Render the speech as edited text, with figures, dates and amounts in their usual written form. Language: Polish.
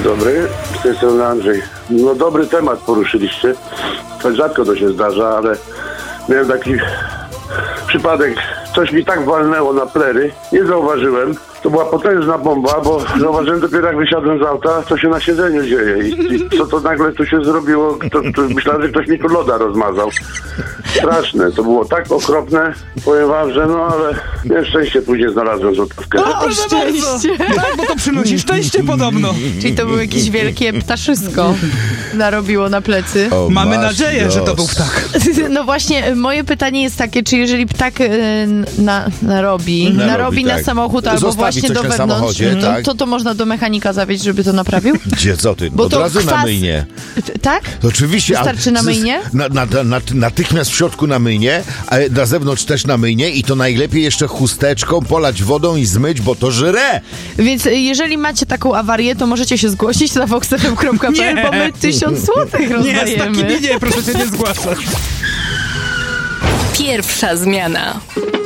Dobry, z tej strony Andrzej. No dobry temat poruszyliście. Tak rzadko to się zdarza, ale miałem taki przypadek. Coś mi tak walnęło na plery. Nie zauważyłem. To była potężna bomba, bo zauważyłem dopiero jak wysiadłem z auta, co się na siedzeniu dzieje. I co to nagle tu się zrobiło? Myślałem, że ktoś mi tu loda rozmazał. Straszne. To było tak okropne. Powiem wam, że no ale miałem szczęście, później znalazłem złotówkę. O, szczęście! Tak, bo to przynosi szczęście podobno. Czyli to było jakieś wielkie ptaszysko narobiło na plecy. O, Mamy masz nadzieję, że to los. był ptak. No właśnie, moje pytanie jest takie, czy jeżeli ptak narobi na tak. samochód albo Zostawi właśnie coś do na wewnątrz, samochodzie, tak? to można do mechanika zawieźć, żeby to naprawił? Gdzie, co ty? Bo Od to razu na kwas- myjnie. Tak? Oczywiście. Wystarczy na myjnie? Natychmiast w środku na myjnie, a na zewnątrz też na myjnie i to najlepiej jeszcze chusteczką polać wodą i zmyć, bo to żre. Więc jeżeli macie taką awarię, to możecie się zgłosić na voxfm.pl, Nie. bo my 1000 złotych Nie, z rozdajemy. takimi nie, proszę się nie zgłaszać. Pierwsza zmiana.